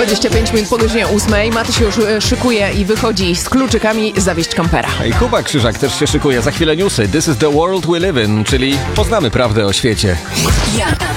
25 minut po godzinie 8. Maty się już szykuje i wychodzi z kluczykami zawieźć kampera. I Kuba Krzyżak też się szykuje. Za chwilę newsy. This is the world we live in, czyli poznamy prawdę o świecie.